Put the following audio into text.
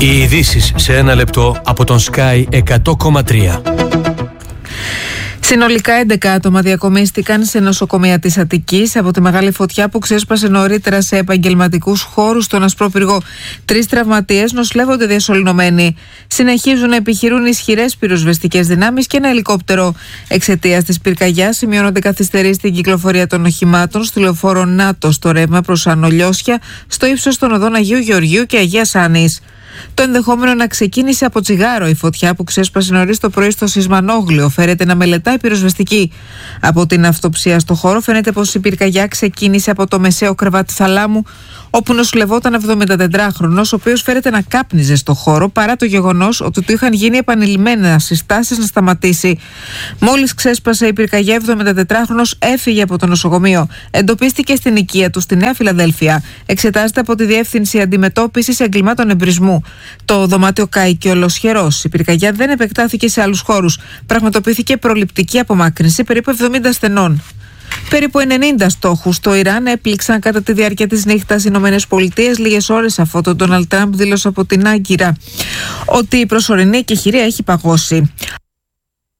Οι ειδήσεις σε ένα λεπτό από τον Sky 100,3. Συνολικά 11 άτομα διακομίστηκαν σε νοσοκομεία της Αττικής από τη μεγάλη φωτιά που ξέσπασε νωρίτερα σε επαγγελματικούς χώρους στον Ασπρόπυργο. 3 τραυματίες νοσηλεύονται διασωληνωμένοι. Συνεχίζουν να επιχειρούν ισχυρές πυροσβεστικές δυνάμεις και ένα ελικόπτερο. Εξαιτίας της πυρκαγιάς σημειώνονται καθυστερήσεις στην κυκλοφορία των οχημάτων στο λεωφόρο Νάτο στο ρεύμα προς Ανολιώσια, στο ύψος των οδών Αγίου Γεωργίου και Αγίας Άνης. Το ενδεχόμενο να ξεκίνησε από τσιγάρο η φωτιά που ξέσπασε νωρίς το πρωί στο Σισμανόγλιο φέρεται να μελετάει πυροσβεστική. Από την αυτοψία στο χώρο φαίνεται πως η πυρκαγιά ξεκίνησε από το μεσαίο κρεβάτι θαλάμου, όπου νοσηλευόταν 74χρονος, ο οποίος φέρεται να κάπνιζε στο χώρο παρά το γεγονός ότι του είχαν γίνει επανειλημμένες συστάσεις να σταματήσει. Μόλις ξέσπασε η πυρκαγιά, 74χρονος έφυγε από το νοσοκομείο. Εντοπίστηκε στην οικία του στη Νέα Φιλαδέλφια. Εξετάζεται από τη Διεύθυνση Αντιμετώπισης Εγκλημάτων Εμπρισμού. Το δωμάτιο κάηκε ολοσχερός. Η πυρκαγιά δεν επεκτάθηκε σε άλλους χώρους. Πραγματοποιήθηκε προληπτική απομάκρυνση περίπου 70 ασθενών. Περίπου 90 στόχους στο Ιράν έπληξαν κατά τη διάρκεια της νύχτας οι Ηνωμένες Πολιτείες, λίγες ώρες αφού τον Ντόναλντ Τραμπ δήλωσε από την Άγκυρα ότι η προσωρινή εκεχηρία έχει παγώσει.